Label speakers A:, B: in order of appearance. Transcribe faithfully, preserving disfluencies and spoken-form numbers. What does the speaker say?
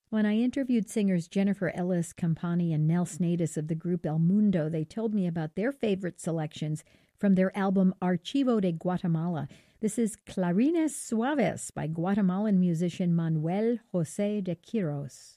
A: When I interviewed singers Jennifer Ellis Campani and Nell Snadis of the group El Mundo, they told me about their favorite selections from their album Archivo de Guatemala. This is Clarines Suaves by Guatemalan musician Manuel José de Quiros.